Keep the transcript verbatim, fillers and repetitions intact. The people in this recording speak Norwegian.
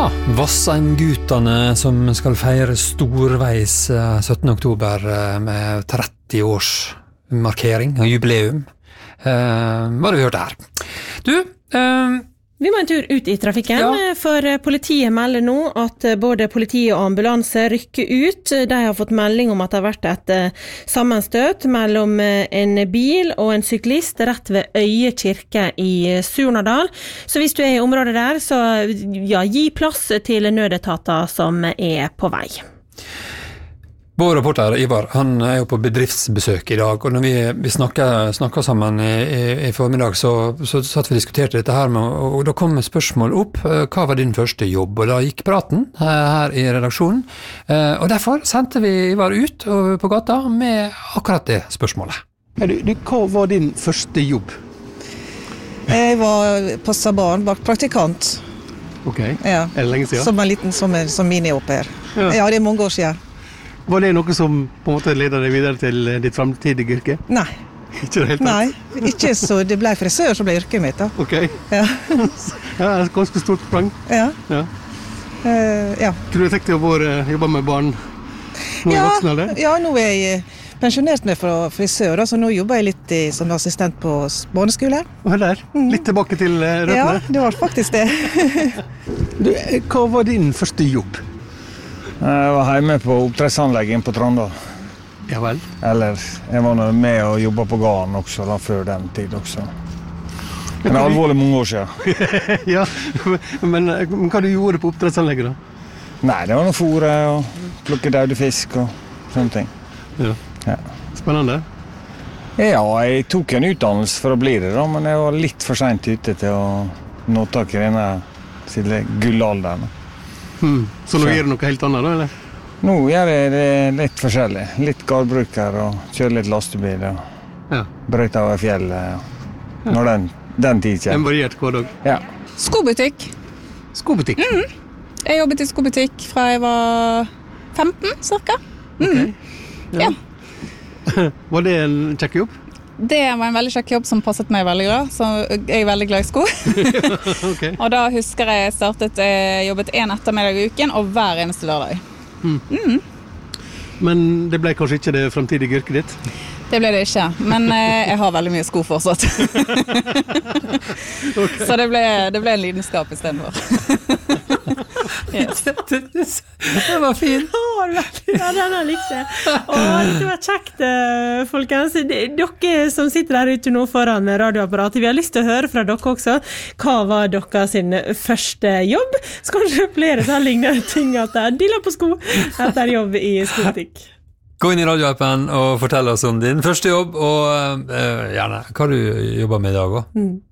Ja, Vassheim-guttene som skal feire storveis syttende oktober med tretti års markering og jubileum. Eh, hva har vi hørt her? Du, eh, Vi må en tur ut i trafikken, Ja. for politiet melder nå at både politi og ambulanse rykker ut. De har fått melding om at det har vært et eh, sammenstøt mellom eh, en bil og en syklist rett ved Øye kirke i Surnadal. Så hvis du er i området der, så ja, gi plass til nødetater som er på vei. Vår reporter Ivar, han er jo på bedriftsbesøk i dag, og når vi, vi snakket, snakket sammen i, i, i formiddag, så, så satt vi og diskuterte dette her, med, og, og da kom et spørsmål opp, hva var din første jobb? Og da gikk praten her i redaksjonen, og derfor sendte vi Ivar ut på gata med akkurat det spørsmålet. Du, du, hva var din første jobb? Jeg var passet barn bak praktikant. Ok, Ja. er det lenge siden? Som en liten som, som mini-au-pair. Ja. Ja, det er mange år siden. Var det noe som på en måte leder deg videre til ditt fremtidige yrke? Nei, Ikke det helt tatt? nei, ikke så det ble frisør som ble yrket mitt da. Ok, Ja, ja, et ganske stort sprang. ja, Ja. eh, ja. Kunne du tenkt deg å være, jobbe med barn nå i Ja, voksen alder? ja, nå er jeg pensjonert meg fra frisør, da, så nå jobber jeg litt i, som assistent på barneskole. Og der, litt tilbake til eh, Ja, røttene. det var faktisk det. Du, eh, hva var din første jobb? Jeg var hjemme på oppdrettsanleggen på Trondal. Ja vel. Eller jeg var nå med og jobbet på garn også, da, før den tid også. Men det er alvorlig mange år siden. Ja, men, men hva du gjorde på oppdrettsanlegget da? Nei, det var noe fôre og plukke døde fisk og sånne ting. Ja. Ja. Spennende. Ja, jeg tok en utdannelse for å bli det da, men jeg var litt for sent ute til å nå tak i denne siden gullalderen. Hmm. Så nå Så. gjør du noe helt annet da, eller? Nå gjør jeg det litt forskjellig. Litt gårdbruker og kjører litt lastebil og Ja. brøyter over fjellet. Ja. Når den, den tid En kommer. variert hverdag. Ja. Skobutikk. Skobutikk. Jeg jobbet i skobutikk fra jeg var femten, cirka. Ok. Ja. Var det en kjekk jobb? Det var en veldig kjekk jobb som passet meg veldig bra, så jeg er veldig glad i sko. Ok. Og da husker jeg startet, jeg jobbet en ettermiddag i uken, og hver eneste lørdag. Men det ble kanskje ikke det fremtidige yrket ditt? Det ble det ikke, men eh, jeg har veldig mye sko fortsatt. Så det ble, det ble en lidenskap i stedet for. Yes. Det var fint. Ja, den har likt det. Åh, det var kjekt, eh, folkens. De- Dere som sitter der ute nå foran radioapparatet, vi har lyst til å høre fra dere også. Hva var deres sin første jobb? Så kanskje flere sånn lignende ting at de dealer på sko etter jobb i skobutikk. Gå inn i radioappen og fortell oss om din første jobb, og eh, gjerne hva du jobber med i dag også. Mm.